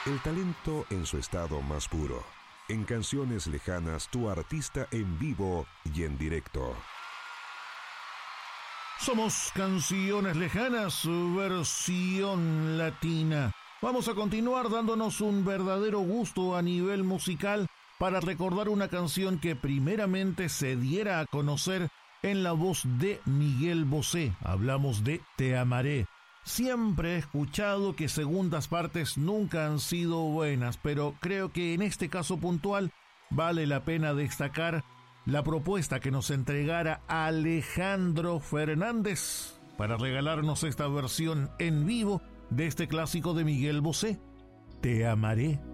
El talento en su estado más puro. En Canciones Lejanas, tu artista en vivo y en directo. Somos Canciones Lejanas, versión latina. Vamos a continuar dándonos un verdadero gusto a nivel musical para recordar una canción que primeramente se diera a conocer en la voz de Miguel Bosé. Hablamos de Te Amaré. Siempre he escuchado que segundas partes nunca han sido buenas, pero creo que en este caso puntual vale la pena destacar la propuesta que nos entregara Alejandro Fernández para regalarnos esta versión en vivo de este clásico de Miguel Bosé, Te Amaré.